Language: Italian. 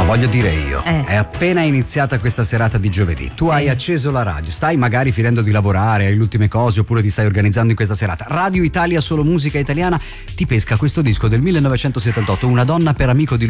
Ma voglio dire io, è appena iniziata questa serata di giovedì, tu hai acceso la radio, stai magari finendo di lavorare, hai le ultime cose oppure ti stai organizzando in questa serata. Radio Italia, solo musica italiana, ti pesca questo disco del 1978, Una donna per amico di